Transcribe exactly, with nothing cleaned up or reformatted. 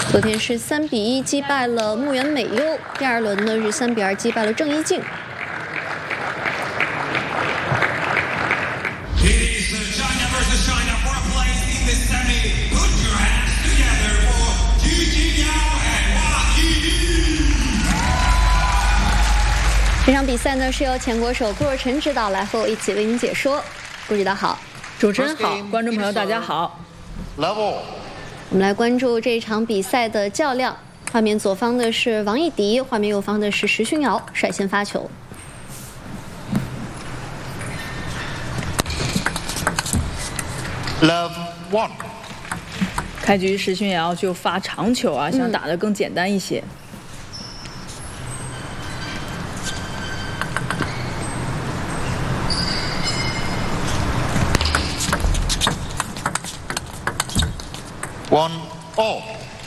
昨天是三比一击败了牧原美优，第二轮呢是三比二击败了郑一静。 这场比赛呢是由前国手顾若晨指导，来和我一起为您解说。顾指导好， 主持人好，观众朋友大家好。 Level， 我们来关注这场比赛的较量。画面左方的是王艺迪，画面右方的是石勋瑶，率先发球。 Love one， 开局石勋瑶就发长球啊，想打得更简单一些。 One all。